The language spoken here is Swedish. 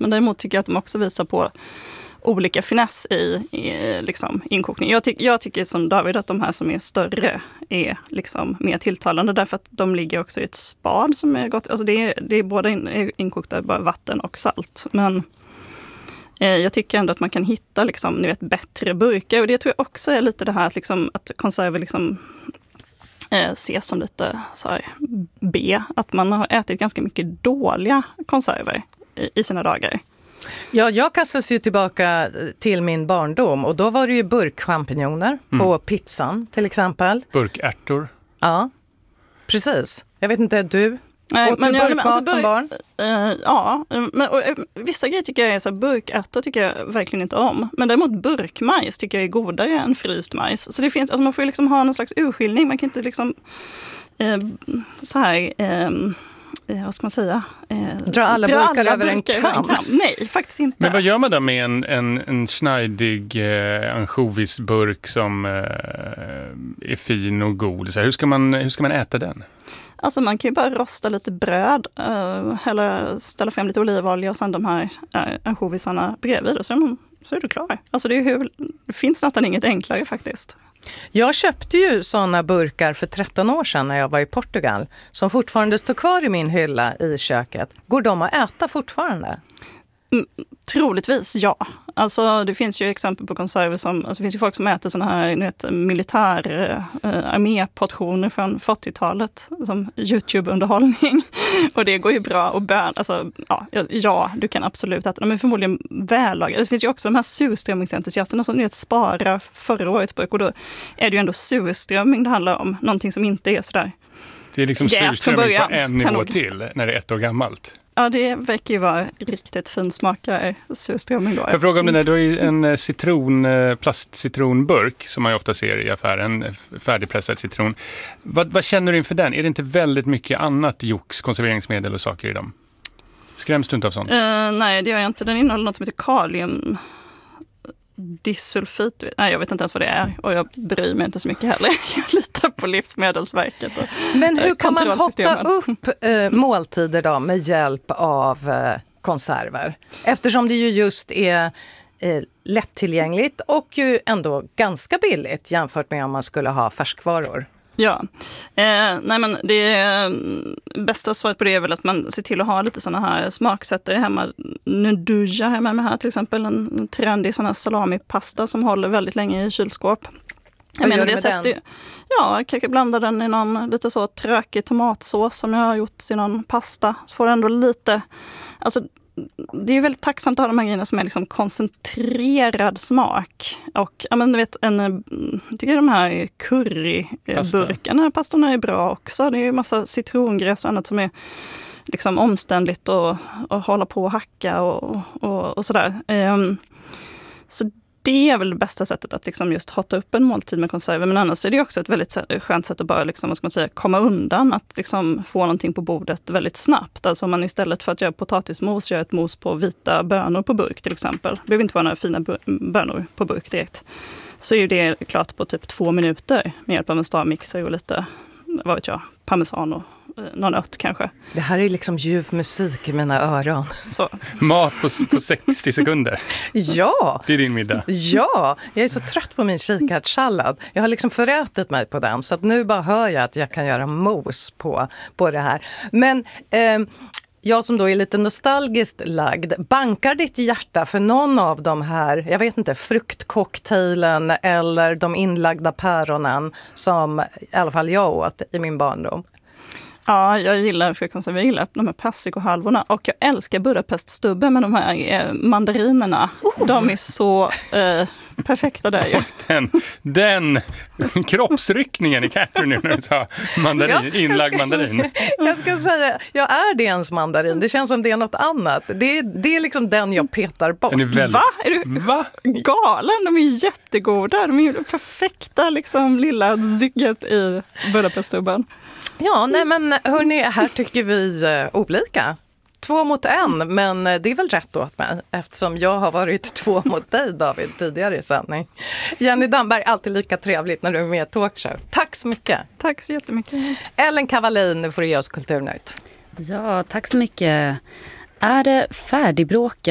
Men däremot tycker jag att de också visar på olika finess i liksom inkokning. Jag tycker som David att de här som är större är liksom mer tilltalande därför att de ligger också i ett spad som är gott. Alltså det är båda inkokta bara vatten och salt. Men jag tycker ändå att man kan hitta liksom, ni vet, bättre burkar. Och det tror jag också är lite det här att, liksom, att konserver liksom, ses som lite så här, B. Att man har ätit ganska mycket dåliga konserver i sina dagar. Ja, jag kastades ju tillbaka till min barndom och då var det ju burkchampinjoner på pizzan till exempel. Burkärtor. Ja, precis. Jag vet inte, du? Nej, åt du burkmat som barn? Ja, men, vissa grejer tycker jag är så här, burkärtor tycker jag verkligen inte om. Men däremot burkmajs tycker jag är godare än fryst majs. Så det finns, alltså man får ju liksom ha någon slags urskiljning. Man kan inte liksom så här... vad ska man säga? Dra alla burkar över en kam. Nej, faktiskt inte. Men vad gör man då med en schneidig ansjovisburk som är fin och god? Så här, hur ska man äta den? Alltså man kan ju bara rosta lite bröd, eller ställa fram lite olivolja och sen de här ansjovisarna bredvid och så är du klar. Alltså det finns nästan inget enklare faktiskt. Jag köpte ju sådana burkar för 13 år sedan när jag var i Portugal som fortfarande står kvar i min hylla i köket. Går de att äta fortfarande? Troligtvis, ja. Alltså det finns ju exempel på konserver som, alltså det finns ju folk som äter såna här militär arméportioner från 40-talet som YouTube-underhållning. Och det går ju bra och alltså ja, du kan absolut äta. Men förmodligen vällagrade. Det finns ju också de här surströmmingsentusiasterna som sparar förra årets burk och då är det ju ändå surströmming det handlar om. Någonting som inte är sådär. Det är liksom surströmming på en nivå till när det är 1 år gammalt. Ja, det verkar ju vara riktigt finsmakare surströmming då. Jag frågar om det där, du har ju en plastcitronburk som man ju ofta ser i affären, färdigpressad citron. Vad känner du inför den? Är det inte väldigt mycket annat jox, konserveringsmedel och saker i dem? Skräms du inte av sånt? Nej, det gör jag inte. Den innehåller något som heter kaliumdisulfit. Nej, jag vet inte ens vad det är och jag bryr mig inte så mycket heller. Jag litar på Livsmedelsverket. Men hur kan man hotta upp måltider då med hjälp av konserver? Eftersom det ju just är lättillgängligt och ju ändå ganska billigt jämfört med om man skulle ha färskvaror. Ja, nej men det bästa svaret på det är väl att man ser till att ha lite såna här smaksättare hemma. Nduja hemma med här till exempel, en trendig sån här salamipasta som håller väldigt länge i kylskåp. Vad gör du med den? Ja, kanske blanda den i någon lite så trökig tomatsås som jag har gjort i någon pasta. Så får det ändå lite, alltså det är väldigt tacksamt att ha de här grejerna som är liksom koncentrerad smak. Och ja, men du vet, jag tycker de här curryburkarna, pastorna är bra också. Det är ju massa citrongräs och annat som är liksom omständligt och hålla på och hacka och sådär. Så det är väl det bästa sättet att liksom just hotta upp en måltid med konserver. Men annars är det också ett väldigt skönt sätt att bara liksom, vad ska man säga, komma undan. Att liksom få någonting på bordet väldigt snabbt. Alltså om man istället för att göra potatismos gör ett mos på vita bönor på burk till exempel. Det behöver inte vara några fina bönor på burk direkt. Så är ju det klart på typ 2 minuter med hjälp av en stavmixer och lite, vad vet jag, parmesan och någon ört kanske. Det här är liksom ljuv musik i mina öron. Så. Mat på 60 sekunder. Ja. Det är din middag. Ja, jag är så trött på min kikärtssallad. Jag har liksom förätit mig på den så att nu bara hör jag att jag kan göra mos på det här. Men jag som då är lite nostalgiskt lagd, bankar ditt hjärta för någon av de här, jag vet inte, fruktcocktailen eller de inlagda päronen som i alla fall jag åt i min barndom? Ja, jag gillar de här persikohalvorna och jag älskar Budapeststubben med de här mandarinerna. De är så perfekta där ju. Den kroppsryckningen i Catherine nu när du sa inlagd mandarin. Jag ska säga, jag är det ens mandarin. Det känns som det är något annat. Det är liksom den jag petar bort. Va? Är du galen? De är jättegoda. De är ju perfekta liksom lilla zygget i Budapeststubben. Ja, nej men hörni, här tycker vi olika. 2 mot 1, men det är väl rätt åt mig eftersom jag har varit 2 mot dig, David, tidigare i sändning. Jenny Damberg, alltid lika trevligt när du är med i Talkshow. Tack så mycket. Tack så jättemycket. Ellen Cavallin, nu får du ge oss Kulturnytt. Ja, tack så mycket. Är det färdigbråkat